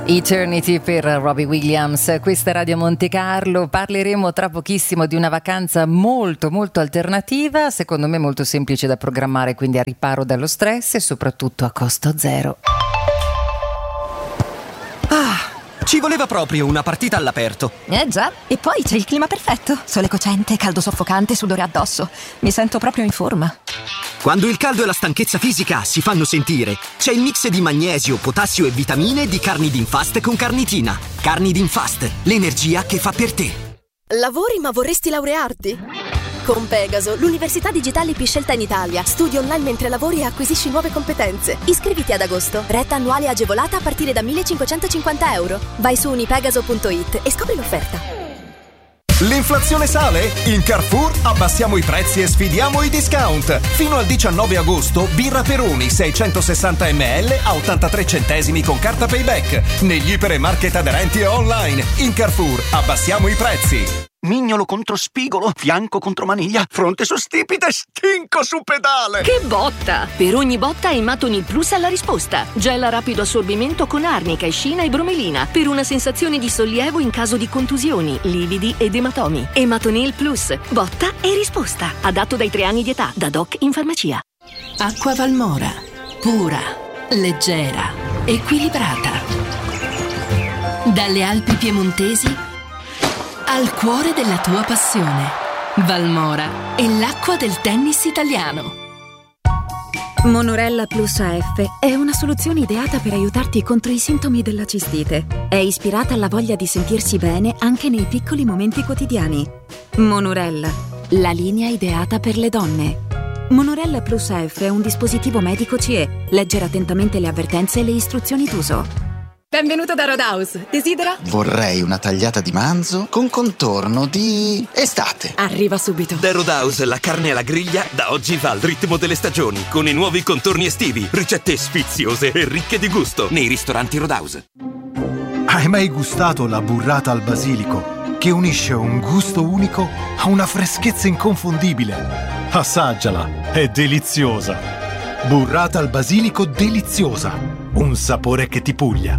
Eternity per Robbie Williams, questa è Radio Monte Carlo. Parleremo tra pochissimo di una vacanza molto molto alternativa, secondo me molto semplice da programmare, quindi a riparo dallo stress e soprattutto a costo zero. Ci voleva proprio una partita all'aperto. Già, e poi c'è il clima perfetto. Sole cocente, caldo soffocante, sudore addosso. Mi sento proprio in forma. Quando il caldo e la stanchezza fisica si fanno sentire, c'è il mix di magnesio, potassio e vitamine di Carnidin Fast con carnitina. Carnidin Fast, l'energia che fa per te. Lavori ma vorresti laurearti? Con Pegaso, l'università digitale più scelta in Italia. Studi online mentre lavori e acquisisci nuove competenze. Iscriviti ad agosto. Retta annuale agevolata a partire da €1.550. Vai su unipegaso.it e scopri l'offerta. L'inflazione sale? In Carrefour abbassiamo i prezzi e sfidiamo i discount. Fino al 19 agosto, birra Peroni 660 ml a 83 centesimi con carta Payback. Negli ipermarket aderenti e online. In Carrefour abbassiamo i prezzi. Mignolo contro spigolo, fianco contro maniglia, fronte su stipite, stinco su pedale. Che botta! Per ogni botta Ematonil Plus ha la risposta. Gel a rapido assorbimento con arnica, escina e bromelina per una sensazione di sollievo in caso di contusioni, lividi ed ematomi. Ematonil Plus, botta e risposta. Adatto dai 3 anni di età, da doc in farmacia. Acqua Valmora, pura, leggera, equilibrata. Dalle Alpi piemontesi al cuore della tua passione. Valmora è l'acqua del tennis italiano. Monorella Plus AF è una soluzione ideata per aiutarti contro i sintomi della cistite. È ispirata alla voglia di sentirsi bene anche nei piccoli momenti quotidiani. Monorella, la linea ideata per le donne. Monorella Plus AF è un dispositivo medico CE. Leggere attentamente le avvertenze e le istruzioni d'uso. Benvenuto da Roadhouse. Desidera? Vorrei una tagliata di manzo con contorno di estate. Arriva subito. Da Roadhouse la carne alla griglia da oggi va al ritmo delle stagioni, con i nuovi contorni estivi, ricette sfiziose e ricche di gusto nei ristoranti Roadhouse. Hai mai gustato la burrata al basilico, che unisce un gusto unico a una freschezza inconfondibile? Assaggiala, è deliziosa. Burrata al basilico deliziosa, un sapore che ti puglia.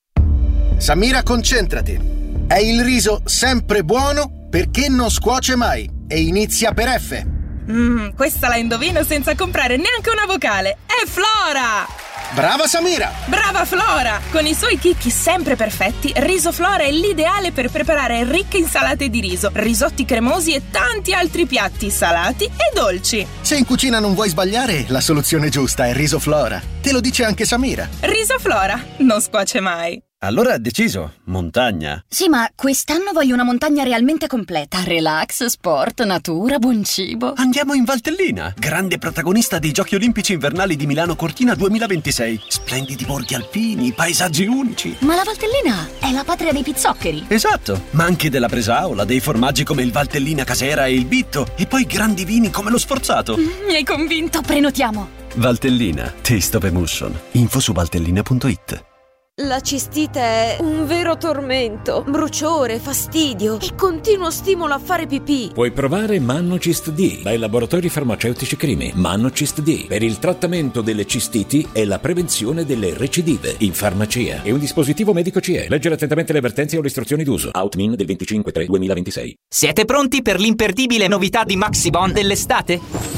Samira, concentrati. È il riso sempre buono perché non scuoce mai e inizia per F. Questa la indovino senza comprare neanche una vocale. È Flora! Brava Samira! Brava Flora! Con i suoi chicchi sempre perfetti, Riso Flora è l'ideale per preparare ricche insalate di riso, risotti cremosi e tanti altri piatti salati e dolci. Se in cucina non vuoi sbagliare, la soluzione giusta è Riso Flora. Te lo dice anche Samira. Riso Flora, non scuoce mai. Allora deciso, montagna. Sì, ma quest'anno voglio una montagna realmente completa. Relax, sport, natura, buon cibo. Andiamo in Valtellina, grande protagonista dei Giochi Olimpici Invernali di Milano Cortina 2026. Splendidi borghi alpini, paesaggi unici. Ma la Valtellina è la patria dei pizzoccheri. Esatto, ma anche della Bresaola, dei formaggi come il Valtellina Casera e il Bitto, e poi grandi vini come lo Sforzato. Mi hai convinto, prenotiamo. Valtellina, taste of emotion. Info su valtellina.it. La cistite è un vero tormento, bruciore, fastidio e continuo stimolo a fare pipì. Puoi provare Mannocist D dai laboratori farmaceutici Crimi. Mannocist D per il trattamento delle cistiti e la prevenzione delle recidive in farmacia. È un dispositivo medico CE. Leggere attentamente le avvertenze o le istruzioni d'uso. Outmin del 25/3/2026. Siete pronti per l'imperdibile novità di Maxibon dell'estate?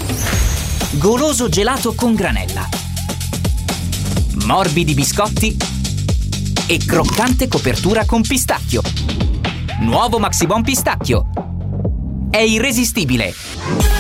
Goloso gelato con granella, morbidi biscotti e croccante copertura con pistacchio. Nuovo Maxibon pistacchio. È irresistibile.